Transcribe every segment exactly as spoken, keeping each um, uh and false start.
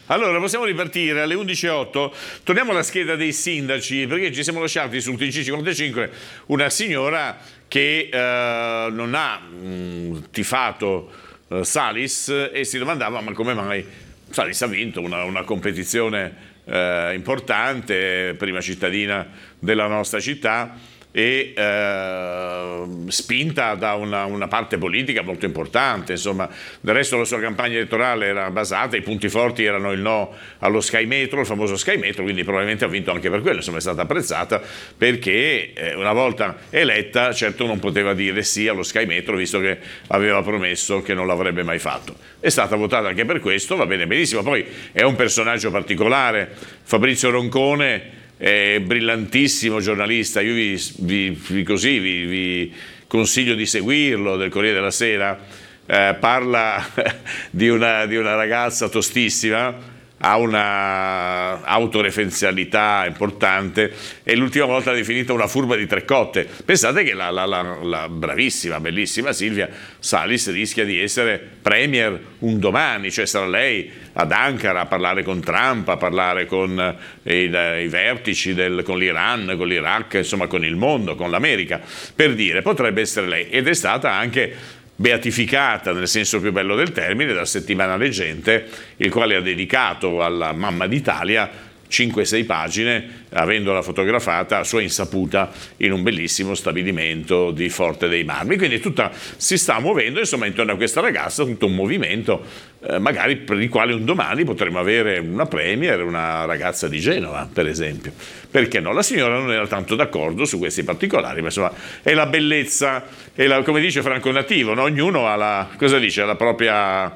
Allora, possiamo ripartire alle undici e otto. Torniamo alla scheda dei sindaci, perché ci siamo lasciati sul T G cinquantacinque una signora che eh, non ha mh, tifato eh, Salis e si domandava ma come mai Salis ha vinto una, una competizione eh, importante, prima cittadina della nostra città, e eh, spinta da una, una parte politica molto importante. Insomma, del resto la sua campagna elettorale era basata, i punti forti erano il no allo Sky Metro, il famoso Sky Metro, quindi probabilmente ha vinto anche per quello. Insomma, è stata apprezzata perché eh, una volta eletta certo non poteva dire sì allo Sky Metro, visto che aveva promesso che non l'avrebbe mai fatto. È stata votata anche per questo, va bene benissimo. Poi è un personaggio particolare, Fabrizio Roncone, è brillantissimo giornalista, io vi, vi, vi, così, vi, vi consiglio di seguirlo, del Corriere della Sera, eh, parla di una, di una ragazza tostissima, ha una autoreferenzialità importante e l'ultima volta l'ha definita una furba di tre cotte. Pensate che la, la, la, la bravissima, bellissima Silvia Salis rischia di essere premier un domani, cioè sarà lei ad Ankara a parlare con Trump, a parlare con i, i vertici del, con l'Iran, con l'Iraq, insomma con il mondo, con l'America, per dire, potrebbe essere lei. Ed è stata anche beatificata, nel senso più bello del termine, dal settimanale Gente, il quale ha dedicato alla mamma d'Italia cinque sei pagine, avendola fotografata a sua insaputa in un bellissimo stabilimento di Forte dei Marmi. Quindi tutta si sta muovendo, insomma, intorno a questa ragazza tutto un movimento, eh, magari per il quale un domani potremo avere una premier, una ragazza di Genova, per esempio. Perché no? La signora non era tanto d'accordo su questi particolari, ma insomma è la bellezza, è la, come dice Franco Nativo, no? Ognuno ha la, cosa dice, la propria,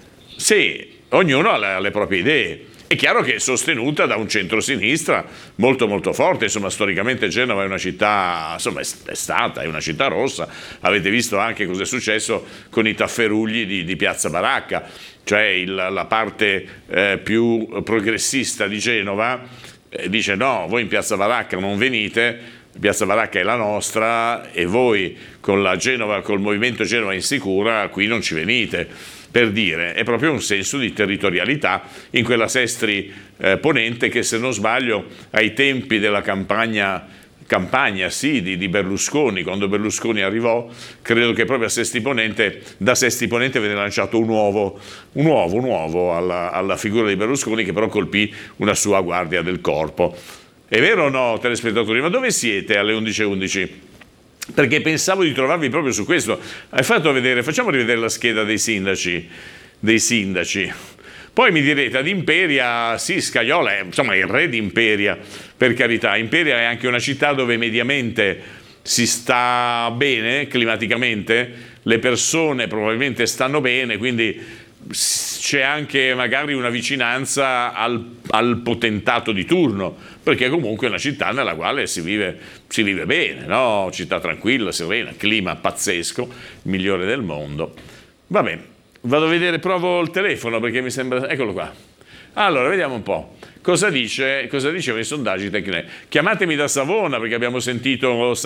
sì, ognuno ha le, le proprie idee. È chiaro che è sostenuta da un centro-sinistra molto molto forte, insomma storicamente Genova è una città, insomma è stata, è una città rossa, avete visto anche cosa è successo con i tafferugli di, di Piazza Baracca, cioè il, la parte eh, più progressista di Genova eh, dice no, voi in Piazza Baracca non venite, Piazza Baracca è la nostra e voi con la Genova, col movimento Genova Insicura qui non ci venite. Per dire, è proprio un senso di territorialità in quella Sestri eh, Ponente che, se non sbaglio, ai tempi della campagna, campagna sì, di, di Berlusconi, quando Berlusconi arrivò, credo che proprio a Sestri Ponente, da Sestri Ponente venne lanciato un uovo, un uovo, un uovo alla, alla figura di Berlusconi, che però colpì una sua guardia del corpo. È vero o no, telespettatori? Ma dove siete alle undici e undici? Perché pensavo di trovarvi proprio su questo. Hai fatto vedere, facciamo rivedere la scheda dei sindaci, dei sindaci. Poi mi direte, ad Imperia, sì, Scajola è, insomma, il re di Imperia, per carità. Imperia è anche una città dove mediamente si sta bene, climaticamente, le persone probabilmente stanno bene, quindi c'è anche magari una vicinanza al, al potentato di turno, perché comunque è una città nella quale si vive, si vive bene, no? Città tranquilla, serena, clima pazzesco, migliore del mondo. Va bene, vado a vedere, provo il telefono perché mi sembra, eccolo qua. Allora, vediamo un po'. Cosa dice, cosa dicevano i sondaggi tecnici? Chiamatemi da Savona perché abbiamo sentito